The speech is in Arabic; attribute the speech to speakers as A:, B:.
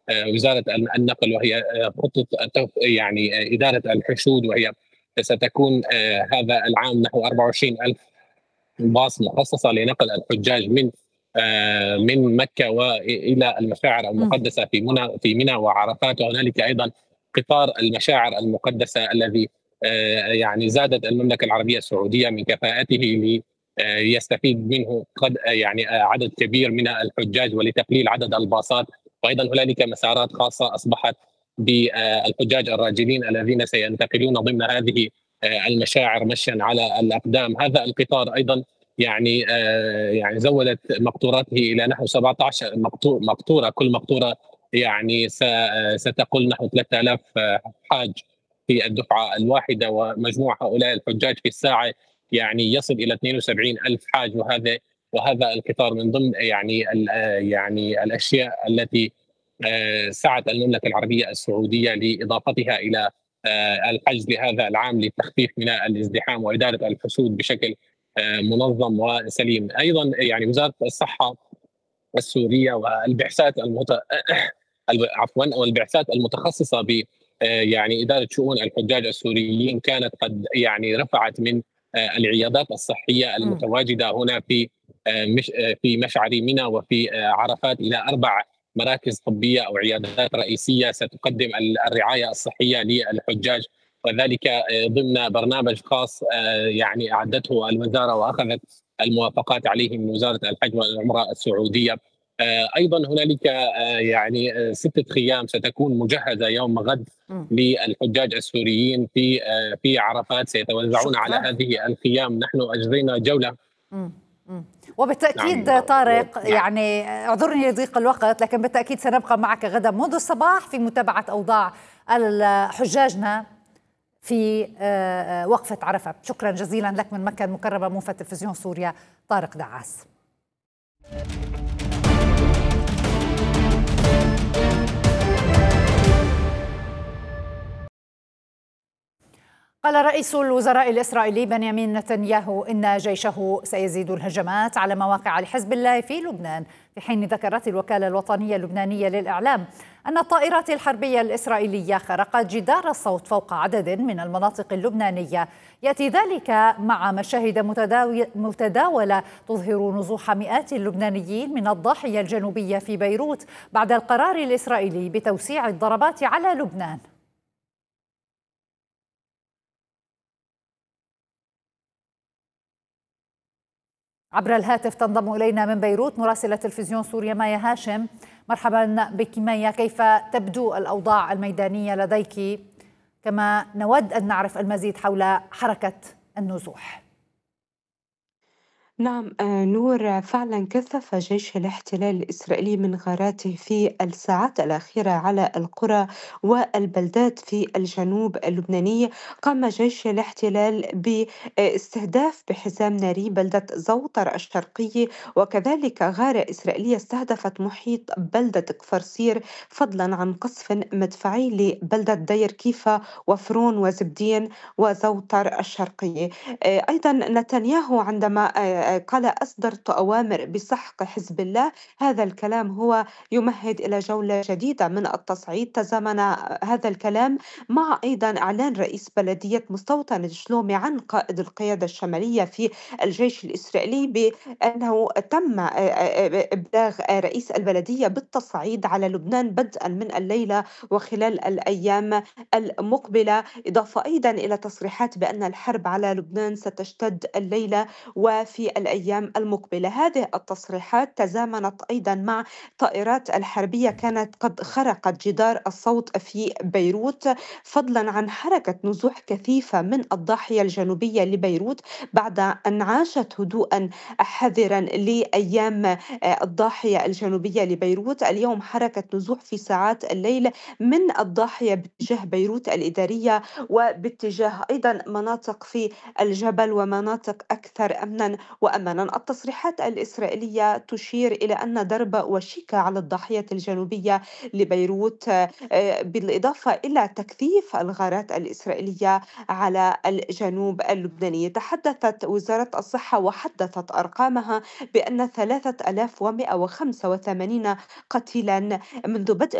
A: وزارة النقل، وهي خطة يعني إدارة الحشود، وهي ستكون هذا العام نحو 24,000 باص مخصصة لنقل الحجاج من مكة وإلى المشاعر
B: إمم،
A: المقدسة في منى وعرفات. وهنالك أيضا قطار المشاعر المقدسة الذي يعني زادت المملكة العربية السعودية من كفاءته يستفيد منه قد يعني عدد كبير من الحجاج ولتقليل عدد الباصات. وأيضا هنالك مسارات خاصة أصبحت بالحجاج الراجلين الذين سينتقلون ضمن هذه المشاعر مشيا على الأقدام. هذا القطار أيضا يعني زودت مقطوراته إلى نحو 17 مقطورة، كل مقطورة يعني ستقل نحو 3000 حاج في الدفعة الواحدة، ومجموع هؤلاء الحجاج في الساعة يعني يصل إلى 72,000 حاج. وهذا القطار من ضمن يعني الأشياء التي سعت المملكة العربية السعودية لإضافتها إلى الحج لهذا العام للتخفيف من الازدحام وإدارة الحشود بشكل منظم وسليم. ايضا يعني وزاره الصحه السوريه والبعثات عفوا، والبعثات المتخصصه ب يعني اداره شؤون الحجاج السوريين كانت قد يعني رفعت من العيادات الصحيه
B: إمم.
A: المتواجده هنا في مش في مشعر منى وفي عرفات الى 4 مراكز طبيه او عيادات رئيسيه ستقدم الرعايه الصحيه للحجاج، وذلك ضمن برنامج خاص يعني اعدته الوزاره واخذت الموافقات عليه من وزاره الحج والعمره السعوديه. ايضا هنالك يعني 6 خيام ستكون مجهزه يوم غد
B: إمم.
A: للحجاج السوريين في عرفات، سيتوزعون على
B: شكرًا.
A: هذه الخيام. نحن اجرينا جوله.
B: إمم، إمم.
A: نعم.
B: وبالتأكيد طارق،
A: نعم.
B: يعني اعذرني لضيق الوقت، لكن بالتأكيد سنبقى معك غدًا منذ الصباح في متابعة أوضاع حجاجنا في وقفة عرفة. شكرًا جزيلًا لك من مكة المكرمة، موفد تلفزيون سوريا طارق دعاس. قال رئيس الوزراء الإسرائيلي بنيامين نتنياهو إن جيشه سيزيد الهجمات على مواقع حزب الله في لبنان، في حين ذكرت الوكالة الوطنية اللبنانية للإعلام أن الطائرات الحربية الإسرائيلية خرقت جدار الصوت فوق عدد من المناطق اللبنانية. يأتي ذلك مع مشاهد متداولة تظهر نزوح مئات اللبنانيين من الضاحية الجنوبية في بيروت بعد القرار الإسرائيلي بتوسيع الضربات على لبنان. عبر الهاتف تنضم إلينا من بيروت مراسلة تلفزيون سوريا مايا هاشم. مرحبا بك مايا، كيف تبدو الأوضاع الميدانية لديك؟ كما نود أن نعرف المزيد حول حركة النزوح.
C: نعم نور، فعلا كثف جيش الاحتلال الإسرائيلي من غاراته في الساعات الأخيرة على القرى والبلدات في الجنوب اللبناني. قام جيش الاحتلال باستهداف بحزام ناري بلدة زوطر الشرقية، وكذلك غارة إسرائيلية استهدفت محيط بلدة كفرسير، فضلا عن قصف مدفعي لبلدة دير كيفا وفرون وزبدين وزوطر الشرقية. أيضا نتنياهو عندما قال أصدرت أوامر بسحق حزب الله، هذا الكلام هو يمهد إلى جولة جديدة من التصعيد. تزامن هذا الكلام مع أيضا إعلان رئيس بلدية مستوطنة شلومي عن قائد القيادة الشمالية في الجيش الإسرائيلي بأنه تم إبلاغ رئيس البلدية بالتصعيد على لبنان بدءا من الليلة وخلال الأيام المقبلة، إضافة أيضا إلى تصريحات بأن الحرب على لبنان ستشتد الليلة وفي الأيام المقبلة. هذه التصريحات تزامنت أيضا مع طائرات الحربية كانت قد خرقت جدار الصوت في بيروت، فضلا عن حركة نزوح كثيفة من الضاحية الجنوبية لبيروت بعد أن عاشت هدوءا حذرا لأيام الضاحية الجنوبية لبيروت. اليوم حركة نزوح في ساعات الليل من الضاحية باتجاه بيروت الإدارية وباتجاه أيضا مناطق في الجبل ومناطق أكثر أمنا وأمانا. التصريحات الإسرائيلية تشير إلى أن ضرب وشيكة على الضاحية الجنوبية لبيروت، بالإضافة إلى تكثيف الغارات الإسرائيلية على الجنوب اللبناني. تحدثت وزارة الصحة وحدثت أرقامها بأن 3185 قتيلا منذ بدء